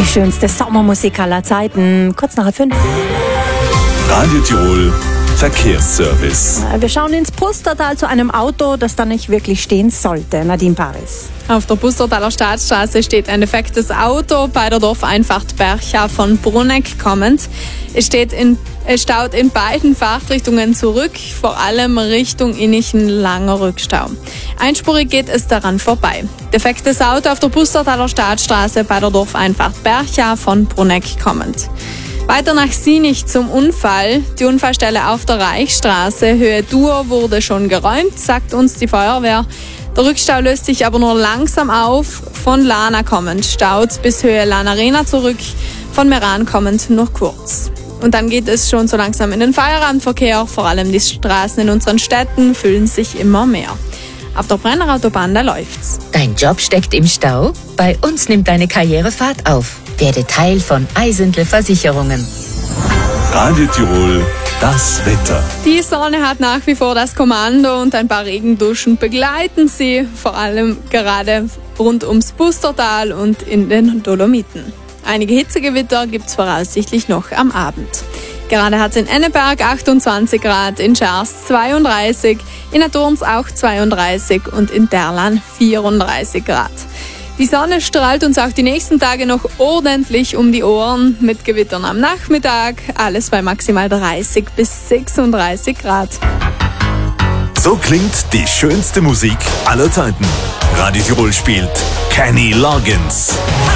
schönste Sommermusik aller Zeiten. Kurz nach 5. Radio Tirol Verkehrsservice. Wir schauen ins Pustertal zu einem Auto, das da nicht wirklich stehen sollte. Nadine Paris. Auf der Pustertaler Staatsstraße steht ein defektes Auto bei der Dorfeinfahrt Bercha von Bruneck kommend. Es staut in beiden Fahrtrichtungen zurück, vor allem Richtung Innichen langer Rückstau. Einspurig geht es daran vorbei. Defektes Auto auf der Pustertaler Staatsstraße bei der Dorfeinfahrt Bercha von Bruneck kommend. Weiter nach Sinich zum Unfall. Die Unfallstelle auf der Reichsstraße, Höhe Dur, wurde schon geräumt, sagt uns die Feuerwehr. Der Rückstau löst sich aber nur langsam auf. Von Lana kommend staut bis Höhe Lanarena zurück, von Meran kommend nur kurz. Und dann geht es schon so langsam in den Feierabendverkehr. Vor allem die Straßen in unseren Städten füllen sich immer mehr. Auf der Brennerautobahn, da läuft's. Dein Job steckt im Stau? Bei uns nimmt deine Karriere Fahrt auf. Werde Teil von Eisentle Versicherungen. Radio Tirol, das Wetter. Die Sonne hat nach wie vor das Kommando und ein paar Regenduschen begleiten sie, vor allem gerade rund ums Pustertal und in den Dolomiten. Einige Hitzegewitter gibt's voraussichtlich noch am Abend. Gerade hat es in Enneberg 28 Grad, in Schars 32, in Aturns auch 32 und in Derlan 34 Grad. Die Sonne strahlt uns auch die nächsten Tage noch ordentlich um die Ohren mit Gewittern am Nachmittag. Alles bei maximal 30 bis 36 Grad. So klingt die schönste Musik aller Zeiten. Radio Tirol spielt Kenny Loggins.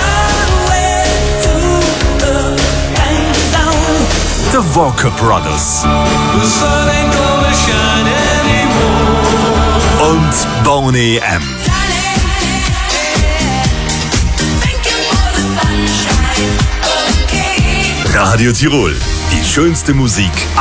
The Walker Brothers. Und Boney M. Radio Tirol, die schönste Musik